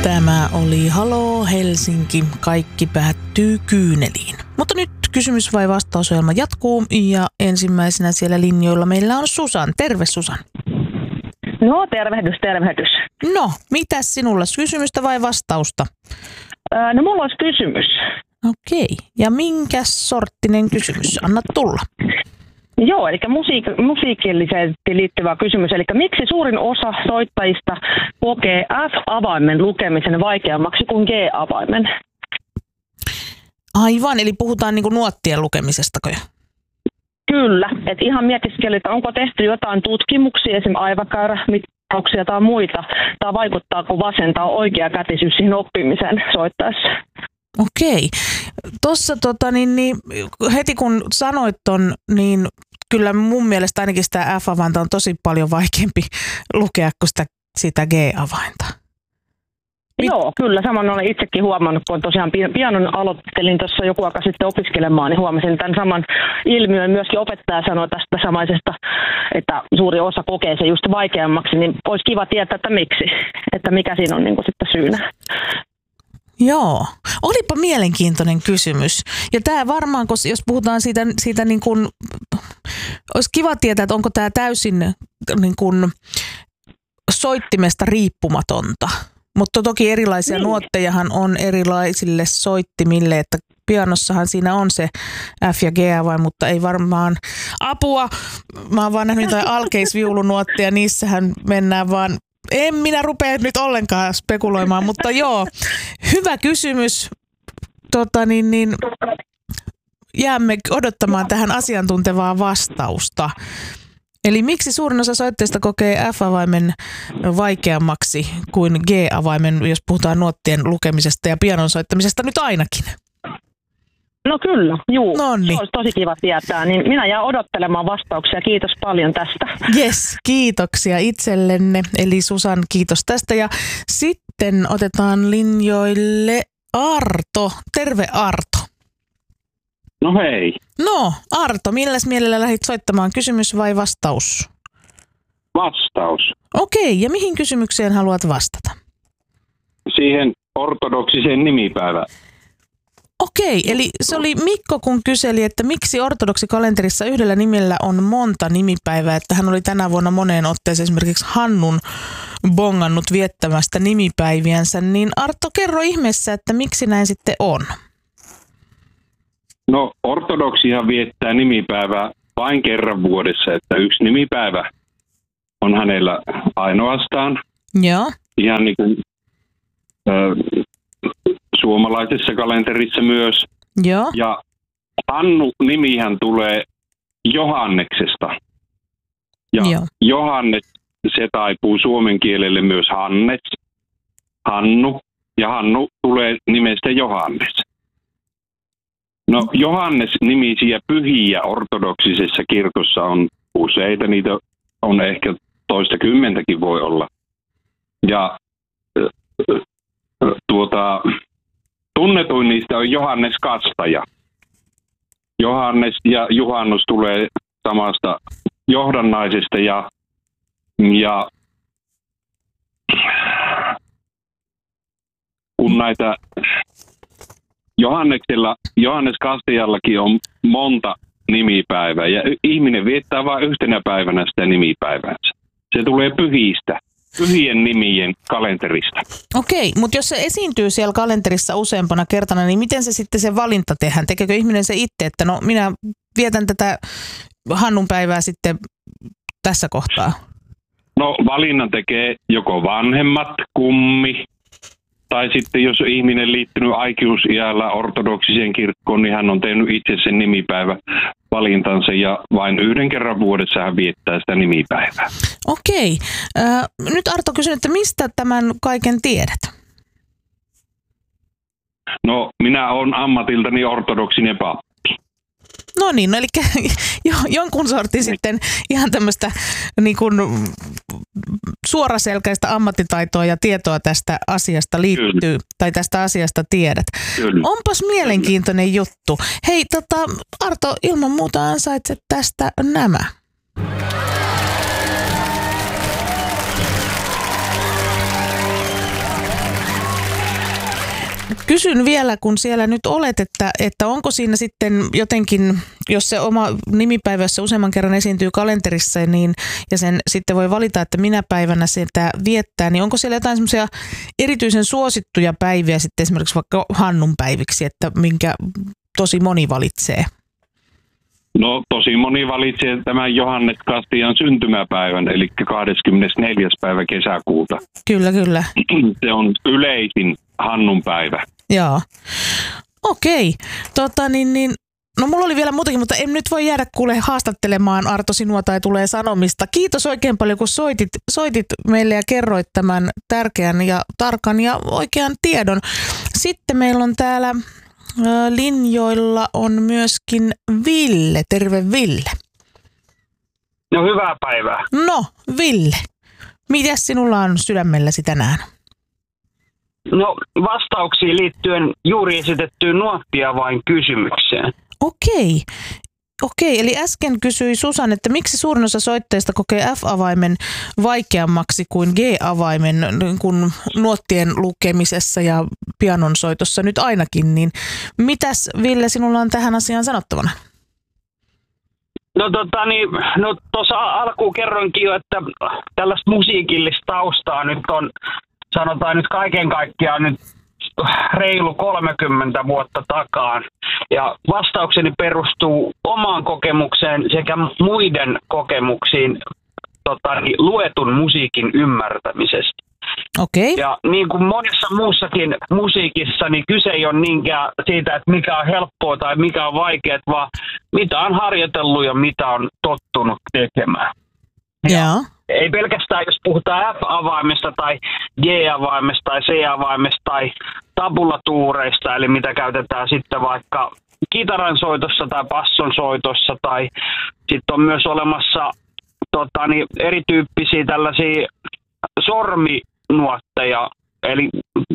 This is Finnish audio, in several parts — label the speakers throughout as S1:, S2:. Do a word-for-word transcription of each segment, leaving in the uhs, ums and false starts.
S1: Tämä oli Halo Helsinki, kaikki päättyy kyyneliin. Mutta nyt kysymys vai vastausohjelma jatkuu ja ensimmäisenä siellä linjoilla meillä on Susan. Terve Susan.
S2: No tervehdys, tervehdys.
S1: No, mitäs sinulla, kysymystä vai vastausta?
S2: Öö, no mulla olisi kysymys.
S1: Okei, ja minkä sorttinen kysymys? Anna tulla.
S2: Joo, eli musiik- musiikillisesti liittyvä kysymys. Eli miksi suurin osa soittajista kokee F-avaimen lukemisen vaikeammaksi kuin G-avaimen?
S1: Aivan, eli puhutaan niinku nuottien lukemisestako jo?
S2: Kyllä, että ihan mietiskelin, että onko tehty jotain tutkimuksia, esimerkiksi aivakäyrämittauksia tai muita, tai vaikuttaako vasen tai oikea kätisyys siihen oppimiseen soittaessa?
S1: Okei. Tuossa tota, niin, niin, heti kun sanoit ton, niin kyllä mun mielestä ainakin sitä F-avainta on tosi paljon vaikeampi lukea kuin sitä, sitä G-avainta. Mit?
S2: Joo, kyllä. Saman olen itsekin huomannut, kun tosiaan pianon aloittelin tuossa joku aika sitten opiskelemaan, niin huomasin tämän saman ilmiön. Myöskin opettaja sanoi tästä samaisesta, että suuri osa kokee se just vaikeammaksi, niin olisi kiva tietää, että miksi, että mikä siinä on niin kuin sitten syynä.
S1: Joo, olipa mielenkiintoinen kysymys. Ja tämä varmaan, jos puhutaan siitä, siitä niin kuin, olisi kiva tietää, että onko tämä täysin niin kuin soittimesta riippumatonta. Mutta toki erilaisia niin. Nuottejahan on erilaisille soittimille, että pianossahan siinä on se F- ja G-avain, mutta ei varmaan apua. Mä oon vaan nähnyt jotain alkeisviulunuotteja, niissähän mennään vaan. En minä rupea nyt ollenkaan spekuloimaan, mutta joo, hyvä kysymys. Tota, niin, niin, jäämme odottamaan tähän asiantuntevaa vastausta. Eli miksi suurin osa soitteista kokee F-avaimen vaikeammaksi kuin G-avaimen, jos puhutaan nuottien lukemisesta ja pianon soittamisesta nyt ainakin?
S2: No kyllä, juu.
S1: Nonni.
S2: Se olisi tosi kiva tietää. Niin minä jään odottelemaan vastauksia. Kiitos paljon tästä.
S1: Yes, kiitoksia itsellenne. Eli Susan, kiitos tästä. Ja sitten otetaan linjoille Arto. Terve Arto.
S3: No hei.
S1: No Arto, milläs mielellä lähdit soittamaan? Kysymys vai vastaus?
S3: Vastaus.
S1: Okei, ja mihin kysymykseen haluat vastata?
S3: Siihen ortodoksiseen nimipäivään.
S1: Okei, eli se oli Mikko, kun kyseli, että miksi ortodoksikalenterissa yhdellä nimellä on monta nimipäivää, että hän oli tänä vuonna moneen otteeseen esimerkiksi Hannun bongannut viettämästä nimipäiviänsä, niin Arto, kerro ihmeessä, että miksi näin sitten on?
S3: No ortodoksihan viettää nimipäivää vain kerran vuodessa, että yksi nimipäivä on hänellä ainoastaan.
S1: Joo.
S3: Ihan niin kuin äh, suomalaisessa kalenterissa myös.
S1: Joo.
S3: Ja Hannu-nimihän tulee Johanneksesta. Ja
S1: Joo.
S3: Johannes, se taipuu suomen kielelle myös Hannes, Hannu, ja Hannu tulee nimestä Johannes. No Johannes-nimisiä pyhiä ortodoksisessa kirkossa on useita, niitä on ehkä toista kymmentäkin voi olla. Ja tuota, tunnetuin niistä on Johannes Kastaja. Johannes ja Juhannus tulee samasta johdannaisesta ja, ja kun näitä Johanneksella, Johannes Kastajallakin on monta nimipäivää ja ihminen viettää vain yhtenä päivänä sitä nimipäiväänsä. Se tulee pyhistä, pyhien nimien kalenterista.
S1: Okei, mutta jos se esiintyy siellä kalenterissa useampana kertana, niin miten se sitten se valinta tehdään? Tekeekö ihminen se itse, että no minä vietän tätä Hannun päivää sitten tässä kohtaa?
S3: No valinnan tekee joko vanhemmat, kummi, tai sitten jos ihminen liittynyt aikuisiällä ortodoksiseen kirkkoon, niin hän on tehnyt itse sen nimipäivä valintansa ja vain yhden kerran vuodessa hän viettää sitä nimipäivää.
S1: Okei. Äh, nyt Arto kysyn, että mistä tämän kaiken tiedät?
S3: No minä olen ammatiltani ortodoksinen pappi.
S1: No niin, no eli jo, jonkun sortin sitten ihan tämmöistä niin kuin suoraselkäistä ammattitaitoa ja tietoa tästä asiasta liittyy, Kyllä. tai tästä asiasta tiedät.
S3: Kyllä.
S1: Onpas mielenkiintoinen Kyllä. juttu. Hei, tota, Arto, ilman muuta ansaitset tästä nämä. kysyn vielä, kun siellä nyt olet, että, että onko siinä sitten jotenkin, jos se oma nimipäivä, jos se useamman kerran esiintyy kalenterissa niin, ja sen sitten voi valita, että minä päivänä sitä viettää, niin onko siellä jotain semmoisia erityisen suosittuja päiviä sitten esimerkiksi vaikka Hannun päiviksi, että minkä tosi moni valitsee?
S3: No tosi moni valitsee tämän Johannes Kastian syntymäpäivän, eli kahdeskymmenesneljäs päivä kesäkuuta.
S1: Kyllä, kyllä.
S3: Se on yleisin Hannun päivä.
S1: Joo. Okei. Tota, niin, niin, no mulla oli vielä muutakin, mutta en nyt voi jäädä kuule haastattelemaan Arto sinua tai tulee sanomista. Kiitos oikein paljon, kun soitit, soitit meille ja kerroit tämän tärkeän ja tarkan ja oikean tiedon. Sitten meillä on täällä linjoilla on myöskin Ville. Terve Ville.
S4: No hyvää päivää.
S1: No Ville, mitäs sinulla on sydämelläsi tänään?
S4: No vastauksiin liittyen juuri esitettyyn nuottia vain kysymykseen.
S1: Okei. Okei, eli äsken kysyi Susan, että miksi suurin osa soittajista kokee F-avaimen vaikeammaksi kuin G-avaimen kun nuottien lukemisessa ja pianon soitossa nyt ainakin, niin mitäs Ville sinulla on tähän asiaan sanottavana?
S4: No tota niin, no tuossa alkuun kerroinkin jo, että tällaista musiikillista taustaa nyt on, sanotaan nyt kaiken kaikkiaan nyt reilu kolmekymmentä vuotta takaan. Ja vastaukseni perustuu omaan kokemukseen sekä muiden kokemuksiin tota, niin, luetun musiikin ymmärtämisestä.
S1: Okay.
S4: Ja niin kuin monessa muussakin musiikissa, niin kyse ei ole niinkään siitä, että mikä on helppoa tai mikä on vaikeaa, vaan mitä on harjoitellut ja mitä on tottunut tekemään.
S1: Yeah.
S4: Ei pelkästään, jos puhutaan F-avaimesta tai G-avaimesta tai C-avaimesta tai tabulatuureista, eli mitä käytetään sitten vaikka kitaran soitossa tai basson soitossa, tai sitten on myös olemassa tota, niin, erityyppisiä tällaisia sorminuotteja, eli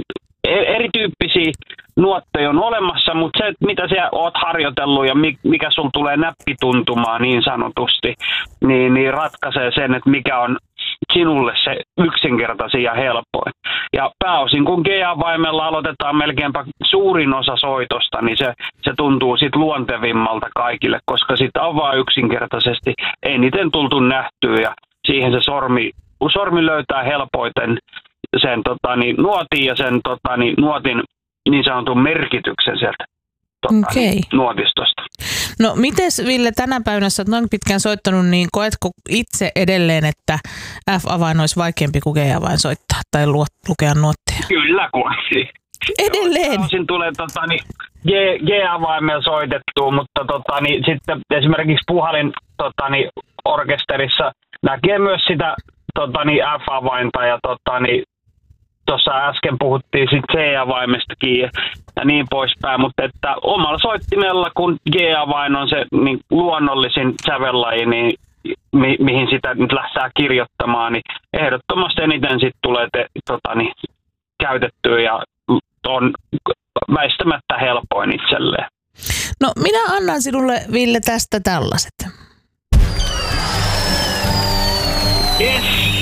S4: erityyppisiä nuotteja on olemassa, mutta se, mitä sä oot harjoitellut ja mikä sulla tulee näppituntumaan niin sanotusti, niin, niin ratkaisee sen, että mikä on sinulle se yksinkertaisin ja helpoin. Ja pääosin kun G-avaimella aloitetaan melkeinpä suurin osa soitosta, niin se, se tuntuu sitten luontevimmalta kaikille, koska sitten on vaan yksinkertaisesti eniten tultu nähtyä ja siihen se sormi, sormi löytää helpoiten sen tota, niin, nuotin ja sen tota, niin, nuotin niin sanotun merkityksen sieltä tota,
S1: okay.
S4: niin, nuotistosta.
S1: No mites Ville tänä päivänä, sä oot noin pitkään soittanut, niin koetko itse edelleen, että F-avain olisi vaikeampi kuin G-avain soittaa tai lu- lukea nuotteja?
S4: Kyllä koettiin.
S1: Edelleen?
S4: Siinä tulee tota, niin, G- G-avaimella soitettua, mutta tota, niin, sitten esimerkiksi Puhalin tota, niin, orkesterissa näkee myös sitä tota, niin, F-avainta ja tota, niin, tuossa äsken puhuttiin sitten C-avaimestakin ja, ja niin poispäin, mutta että omalla soittimella, kun G-avain on se niin luonnollisin sävellaji, niin mi, mihin sitä nyt lähtee kirjoittamaan, niin ehdottomasti eniten sitten tulee te, tota, niin, käytettyä ja on väistämättä helpoin itselleen.
S1: No minä annan sinulle, Ville, tästä tällaiset.
S4: Yes.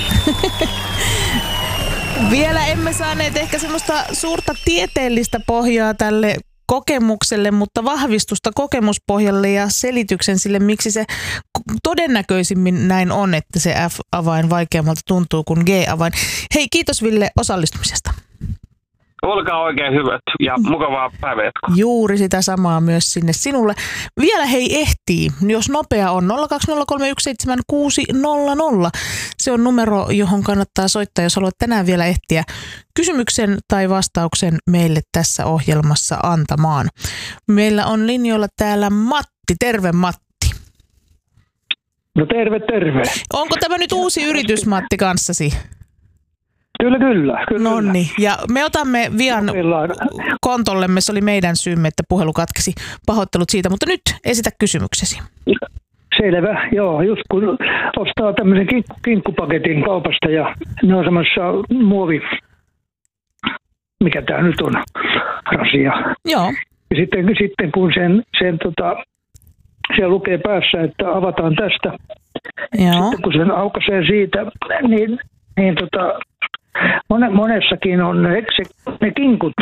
S1: Vielä emme saaneet ehkä semmoista suurta tieteellistä pohjaa tälle kokemukselle, mutta vahvistusta kokemuspohjalle ja selityksen sille, miksi se todennäköisimmin näin on, että se F-avain vaikeammalta tuntuu kuin G-avain. Hei, kiitos Ville osallistumisesta.
S4: Olkaa oikein hyvät ja mukavaa päivänjatkoa.
S1: Juuri sitä samaa myös sinne sinulle. Vielä hei ehtii, jos nopea on nolla kaksi nolla kolme yksi seitsemän kuusi nolla nolla. Se on numero, johon kannattaa soittaa, jos haluat tänään vielä ehtiä kysymyksen tai vastauksen meille tässä ohjelmassa antamaan. Meillä on linjoilla täällä Matti. Terve Matti.
S5: No terve, terve.
S1: Onko tämä nyt uusi yritys Matti kanssasi?
S5: Kyllä, kyllä. kyllä.
S1: Nonni. Ja me otamme Vian kontollemme, se oli meidän syymme, että puhelu katkesi. Pahoittelut siitä, mutta nyt esitä kysymyksesi.
S5: Selvä, joo. Just kun ostaa tämmöisen kink- kinkkupaketin kaupasta ja ne on semmoisessa muovi, mikä tämä nyt on, rasia.
S1: Joo.
S5: Ja sitten, sitten kun sen, sen tota, se lukee päässä, että avataan tästä.
S1: Joo.
S5: Sitten kun sen aukaisee siitä, niin, niin tota, Mone, monessakin on ne, se, ne kinkut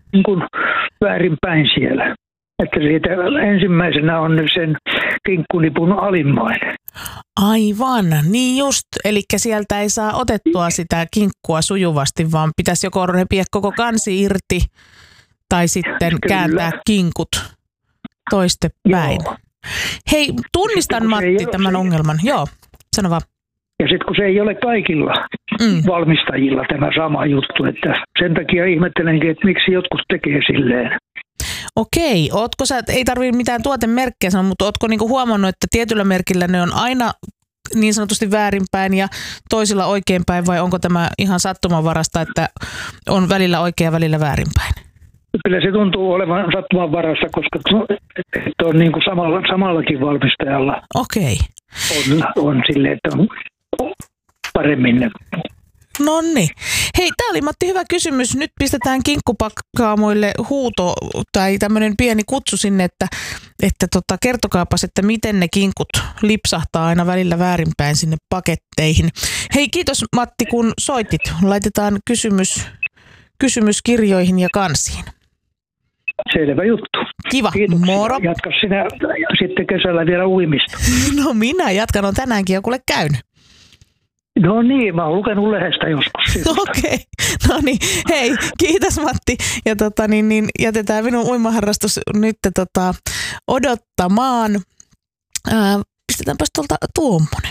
S5: niin kuin väärinpäin siellä. Että siitä ensimmäisenä on sen kinkkunipun alimmainen.
S1: Aivan, niin just. Eli sieltä ei saa otettua sitä kinkkua sujuvasti, vaan pitäisi joko repiä koko kansi irti tai sitten
S5: Kyllä.
S1: kääntää kinkut toistepäin.
S5: Joo.
S1: Hei, tunnistan Matti tämän
S5: se,
S1: ongelman. Joo, sano vaan.
S5: Ja sitten kun se ei ole kaikilla mm. valmistajilla tämä sama juttu, että sen takia ihmettelenkin, että miksi jotkut tekee silleen.
S1: Okei, ootko sä, ei tarvitse mitään tuotemerkkiä sanoa, mutta ootko niinku huomannut, että tietyllä merkillä ne on aina niin sanotusti väärinpäin ja toisilla oikeinpäin, vai onko tämä ihan sattumanvarasta, että on välillä oikein ja välillä väärinpäin?
S5: Kyllä se tuntuu olevan sattumanvarasta, koska on niin kuin samalla, samallakin valmistajalla
S1: Okei.
S5: on, on silleen, että on paremmin.
S1: Nonni. Hei, tää oli Matti hyvä kysymys. Nyt pistetään kinkkupakkaamoille huuto tai tämmöinen pieni kutsu sinne, että, että tota, kertokaapas, että miten ne kinkut lipsahtaa aina välillä väärinpäin sinne paketteihin. Hei, kiitos Matti, kun soitit. Laitetaan kysymys, kysymys kirjoihin ja kansiin.
S5: Selvä juttu.
S1: Kiva.
S5: Kiitoksia.
S1: Moro.
S5: Jatka sinä sitten kesällä vielä uimista.
S1: No minä jatkan, on tänäänkin jo kuule käynyt.
S5: No niin, mä oon lukenut lehdestä joskus.
S1: Okei, okay. No niin, hei, kiitos Matti. Ja tota, niin, niin, jätetään minun uimaharrastus nyt tota, odottamaan. Ää, pistetäänpäs tuolta tuommoinen.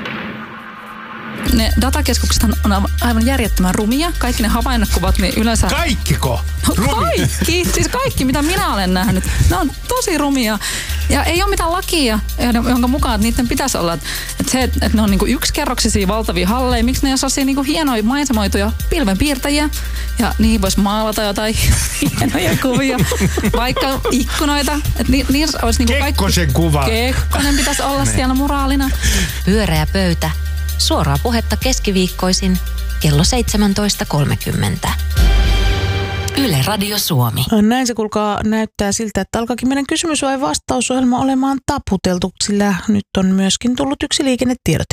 S6: Ne datakeskuksethan on aivan järjettömän rumia. Kaikki ne havainnekuvat, niin yleensä...
S7: Kaikkiko?
S6: No, kaikki, siis kaikki mitä minä olen nähnyt. Ne on tosi rumia. Ja ei ole mitään lakia, jonka mukaan että niiden pitäisi olla. Että se, että ne on niinku yksikerroksisia valtavia halleja. Miksi ne ei ole sellaisia niinku hienoja maisemoituja pilvenpiirtäjiä? Ja niihin voisi maalata jotain hienoja kuvia. Vaikka ikkunoita. Että ni, niissä olisi niinku kaikki...
S7: Kekkosen kuva.
S6: Kekkonen pitäisi olla siellä muraalina.
S8: Pyöreä pöytä. Suoraa puhetta keskiviikkoisin kello seitsemäntoista kolmekymmentä. Yle Radio Suomi.
S1: Näin se kuulkaa näyttää siltä, että alkaakin meidän kysymys- vai vastausohjelma olemaan taputeltu, sillä nyt on myöskin tullut yksi liikennetiedote.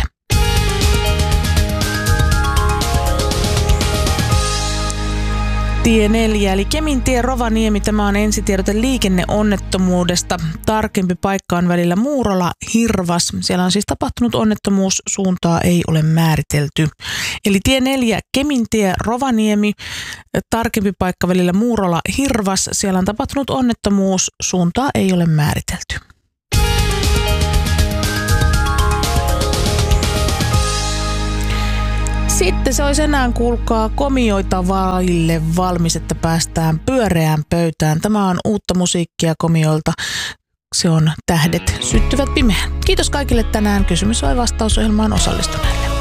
S1: Tie neljä, eli Kemintie Rovaniemi, tämä on ensitiedote liikenneonnettomuudesta. Tarkempi paikka on välillä Muurola-Hirvas. Siellä on siis tapahtunut onnettomuus, suuntaa ei ole määritelty. Eli tie neljä, Kemintie Rovaniemi, tarkempi paikka välillä Muurola-Hirvas. Siellä on tapahtunut onnettomuus, suuntaa ei ole määritelty. Sitten se olisi enää, kuulkaa, komioita vaille valmis, että päästään pyöreään pöytään. Tämä on uutta musiikkia komioilta. Se on Tähdet syttyvät pimeään. Kiitos kaikille tänään kysymys- vai vastausohjelmaan osallistuneille.